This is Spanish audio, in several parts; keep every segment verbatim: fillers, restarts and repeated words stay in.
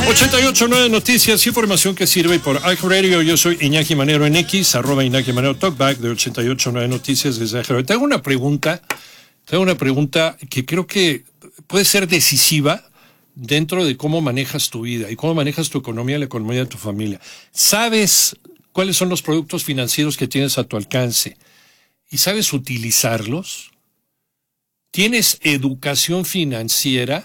ochenta y ocho punto nueve Noticias, información que sirve por iHeartRadio. Yo soy Iñaki Manero en X, arroba Iñaki Manero Talkback de ochenta y ocho punto nueve Noticias desde iHeartRadio. Tengo una pregunta, tengo una pregunta que creo que puede ser decisiva dentro de cómo manejas tu vida y cómo manejas tu economía y la economía de tu familia. ¿Sabes cuáles son los productos financieros que tienes a tu alcance y sabes utilizarlos? ¿Tienes educación financiera?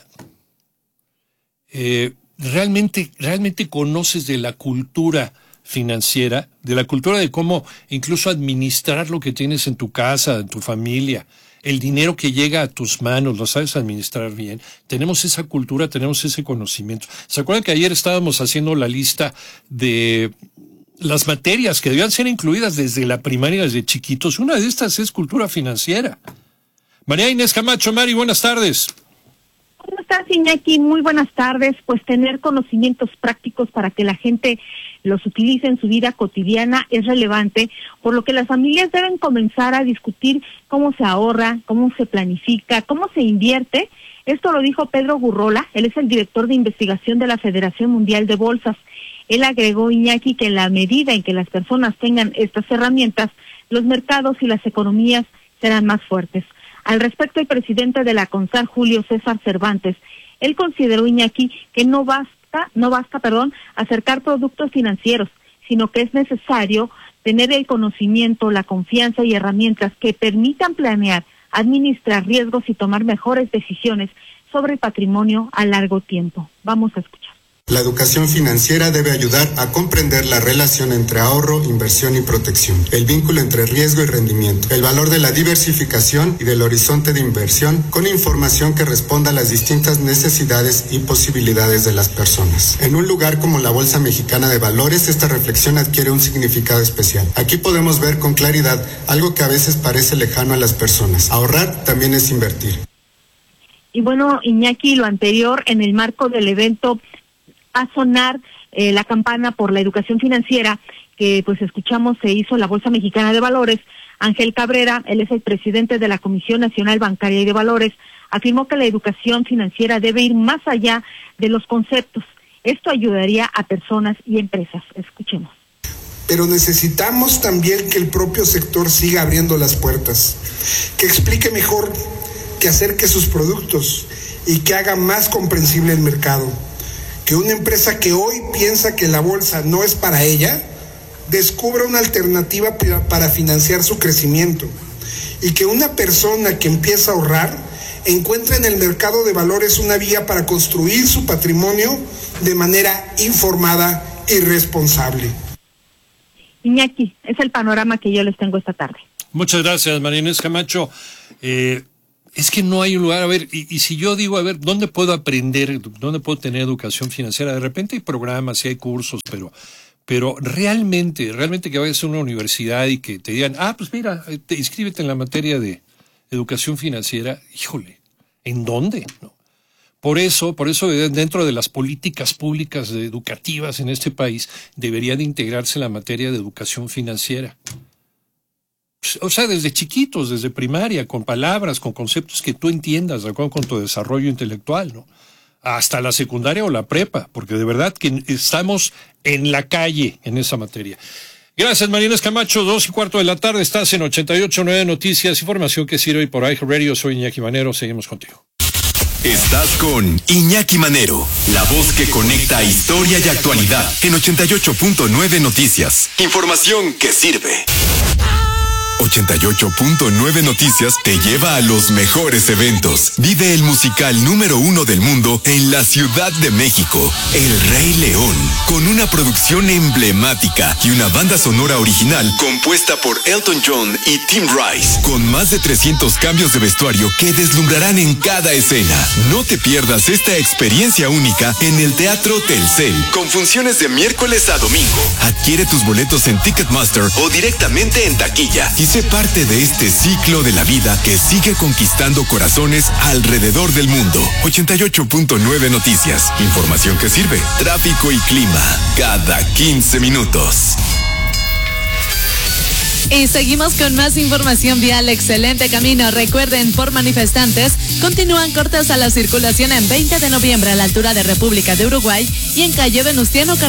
Eh, ¿realmente, realmente conoces de la cultura financiera, de la cultura de cómo incluso administrar lo que tienes en tu casa, en tu familia? El dinero que llega a tus manos, ¿lo sabes administrar bien? Tenemos esa cultura, tenemos ese conocimiento. ¿Se acuerdan que ayer estábamos haciendo la lista de las materias que debían ser incluidas desde la primaria, desde chiquitos? Una de estas es cultura financiera. María Inés Camacho. Mari, buenas tardes. ¿Cómo estás, Iñaki? Muy buenas tardes. Pues tener conocimientos prácticos para que la gente los utilice en su vida cotidiana es relevante, por lo que las familias deben comenzar a discutir cómo se ahorra, cómo se planifica, cómo se invierte. Esto lo dijo Pedro Gurrola, él es el director de investigación de la Federación Mundial de Bolsas. Él agregó, Iñaki, que en la medida en que las personas tengan estas herramientas, los mercados y las economías serán más fuertes. Al respecto, el presidente de la CONSAR, Julio César Cervantes, él consideró, Iñaki, que no basta, no basta, perdón, acercar productos financieros, sino que es necesario tener el conocimiento, la confianza y herramientas que permitan planear, administrar riesgos y tomar mejores decisiones sobre el patrimonio a largo tiempo. Vamos a escuchar. La educación financiera debe ayudar a comprender la relación entre ahorro, inversión y protección, el vínculo entre riesgo y rendimiento, el valor de la diversificación y del horizonte de inversión con información que responda a las distintas necesidades y posibilidades de las personas. En un lugar como la Bolsa Mexicana de Valores, esta reflexión adquiere un significado especial. Aquí podemos ver con claridad algo que a veces parece lejano a las personas. Ahorrar también es invertir. Y bueno, Iñaki, lo anterior en el marco del evento a sonar eh, la campana por la educación financiera que pues escuchamos se hizo en la Bolsa Mexicana de Valores. Ángel Cabrera, él es el presidente de la Comisión Nacional Bancaria y de Valores, afirmó que la educación financiera debe ir más allá de los conceptos. Esto ayudaría a personas y empresas. Escuchemos. Pero necesitamos también que el propio sector siga abriendo las puertas, que explique mejor, que acerque sus productos y que haga más comprensible el mercado. Que una empresa que hoy piensa que la bolsa no es para ella, descubra una alternativa para financiar su crecimiento. Y que una persona que empieza a ahorrar encuentre en el mercado de valores una vía para construir su patrimonio de manera informada y responsable. Iñaki, es el panorama que yo les tengo esta tarde. Muchas gracias, María Inés Camacho. Eh... Es que no hay un lugar, a ver, y, y si yo digo, a ver, ¿dónde puedo aprender, dónde puedo tener educación financiera? De repente hay programas y hay cursos, pero pero realmente, realmente que vayas a una universidad y que te digan, ah, pues mira, te inscríbete en la materia de educación financiera, híjole, ¿en dónde? ¿No? Por eso, por eso dentro de las políticas públicas educativas en este país debería de integrarse la materia de educación financiera. O sea, desde chiquitos, desde primaria, con palabras, con conceptos que tú entiendas, de acuerdo con tu desarrollo intelectual, ¿no? Hasta la secundaria o la prepa, porque de verdad que estamos en la calle en esa materia. Gracias, María Inés Camacho, dos y cuarto de la tarde, estás en ochenta y ocho punto nueve Noticias, información que sirve por iHeartRadio. Soy Iñaki Manero, seguimos contigo. Estás con Iñaki Manero, la voz que conecta historia y actualidad en ochenta y ocho punto nueve Noticias. Información que sirve. ochenta y ocho punto nueve Noticias te lleva a los mejores eventos. Vive el musical número uno del mundo en la Ciudad de México, El Rey León, con una producción emblemática y una banda sonora original compuesta por Elton John y Tim Rice, con más de trescientos cambios de vestuario que deslumbrarán en cada escena. No te pierdas esta experiencia única en el Teatro Telcel, con funciones de miércoles a domingo. Adquiere tus boletos en Ticketmaster o directamente en taquilla y sé parte de este ciclo de la vida que sigue conquistando corazones alrededor del mundo. ochenta y ocho punto nueve Noticias. Información que sirve. Tráfico y clima cada quince minutos. Y seguimos con más información vial. Excelente camino. Recuerden, por manifestantes, continúan cortes a la circulación en veinte de noviembre a la altura de República de Uruguay y en calle Venustiano